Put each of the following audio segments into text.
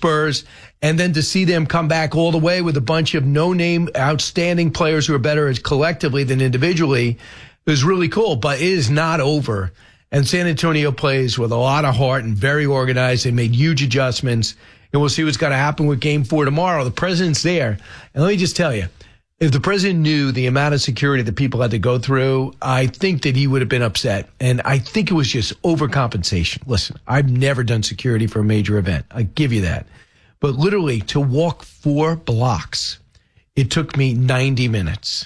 Spurs, and then to see them come back all the way with a bunch of no-name, outstanding players who are better collectively than individually was really cool. But it is not over. And San Antonio plays with a lot of heart and very organized. They made huge adjustments. And we'll see what's going to happen with Game 4 tomorrow. The president's there. And let me just tell you, if the president knew the amount of security that people had to go through, I think that he would have been upset. And I think it was just overcompensation. Listen, I've never done security for a major event. I give you that. But literally, to walk 4 blocks, it took me 90 minutes.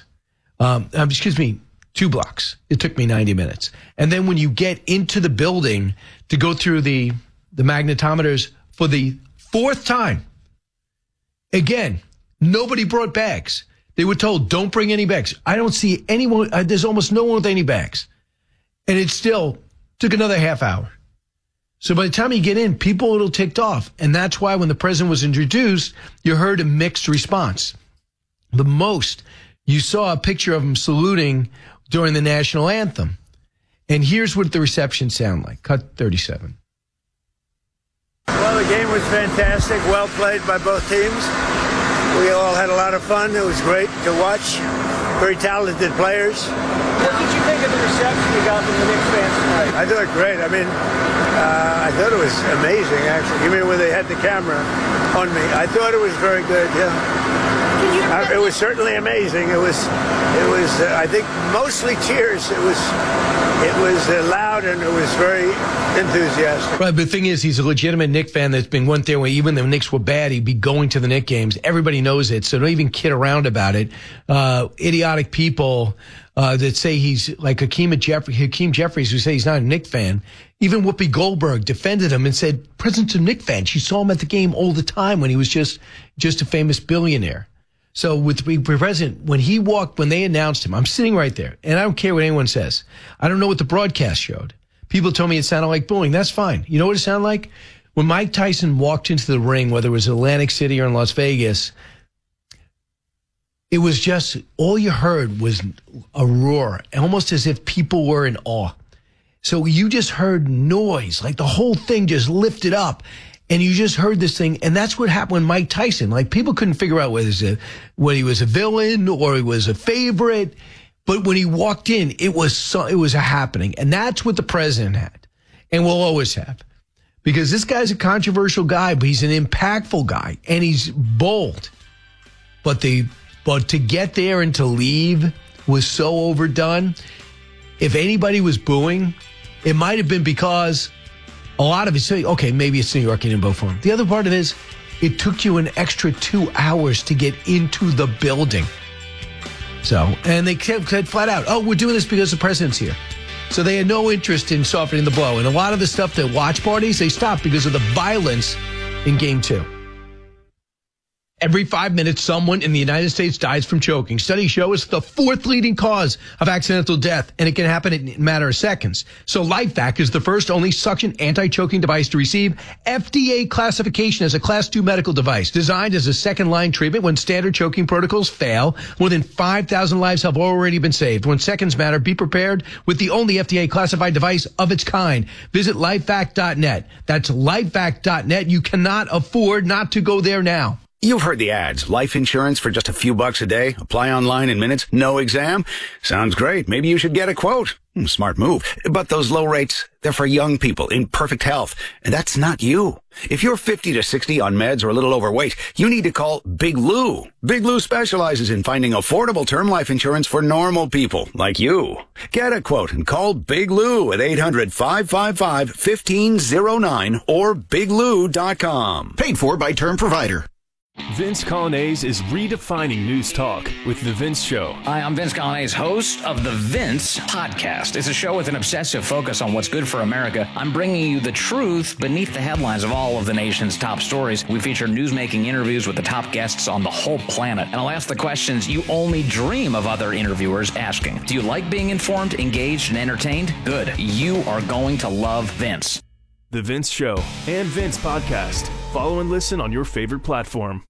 2 blocks. It took me 90 minutes. And then when you get into the building to go through the magnetometers for the 4th time, again, nobody brought bags. They were told, don't bring any bags. I don't see anyone. There's almost no one with any bags. And it still took another half hour. So by the time you get in, people a little ticked off. And that's why when the president was introduced, you heard a mixed response. The most, you saw a picture of him saluting during the national anthem. And here's what the reception sounded like. Cut 37. Well, the game was fantastic. Well played by both teams. We all had a lot of fun. It was great to watch. Very talented players. What did you think of the reception you got from the Knicks fans tonight? I thought it was great. I mean, I thought it was amazing, actually. You mean when they had the camera on me? I thought it was very good, yeah. It was certainly amazing. It was. I think mostly cheers. It was loud and it was very enthusiastic. Right, but the thing is, he's a legitimate Knicks fan that's been went there where even the Knicks were bad, he'd be going to the Knicks games. Everybody knows it, so don't even kid around about it. Idiotic people that say he's like Hakeem Jeffries, who say he's not a Knicks fan. Even Whoopi Goldberg defended him and said, President's a Knicks fan. She saw him at the game all the time when he was just a famous billionaire. So with the president, when they announced him, I'm sitting right there, and I don't care what anyone says. I don't know what the broadcast showed. People told me it sounded like booing. That's fine. You know what it sounded like? When Mike Tyson walked into the ring, whether it was Atlantic City or in Las Vegas, it was just, all you heard was a roar, almost as if people were in awe. So you just heard noise, like the whole thing just lifted up. And you just heard this thing, and that's what happened with Mike Tyson. Like, people couldn't figure out whether he was a villain or he was a favorite. But when he walked in, it was a happening. And that's what the president had and will always have. Because this guy's a controversial guy, but he's an impactful guy, and he's bold. But to get there and to leave was so overdone. If anybody was booing, it might have been because a lot of it say, okay, maybe it's New York and in vote for him. The other part of it is, it took you an extra 2 hours to get into the building. So, and they said flat out, oh, we're doing this because the president's here. So they had no interest in softening the blow. And a lot of the stuff, the watch parties, they stopped because of the violence in Game 2. Every 5 minutes, someone in the United States dies from choking. Studies show it's the 4th leading cause of accidental death, and it can happen in a matter of seconds. So LifeVac is the first only suction anti-choking device to receive FDA classification as a Class 2 medical device. Designed as a second-line treatment when standard choking protocols fail, more than 5,000 lives have already been saved. When seconds matter, be prepared with the only FDA-classified device of its kind. Visit lifevac.net. That's lifevac.net. You cannot afford not to go there now. You've heard the ads. Life insurance for just a few bucks a day. Apply online in minutes. No exam. Sounds great. Maybe you should get a quote. Smart move. But those low rates, they're for young people in perfect health. And that's not you. If you're 50 to 60 on meds or a little overweight, you need to call Big Lou. Big Lou specializes in finding affordable term life insurance for normal people like you. Get a quote and call Big Lou at 800-555-1509 or biglou.com. Paid for by Term Provider. Vince Coglianese is redefining news talk with The Vince Show. Hi, I'm Vince Coglianese, host of The Vince Podcast. It's a show with an obsessive focus on what's good for America. I'm bringing you the truth beneath the headlines of all of the nation's top stories. We feature newsmaking interviews with the top guests on the whole planet. And I'll ask the questions you only dream of other interviewers asking. Do you like being informed, engaged, and entertained? Good. You are going to love Vince. The Vince Show and Vince Podcast. Follow and listen on your favorite platform.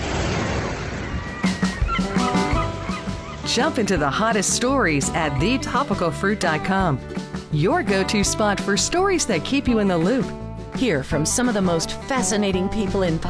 Jump into the hottest stories at thetopicalfruit.com. Your go-to spot for stories that keep you in the loop. Hear from some of the most fascinating people in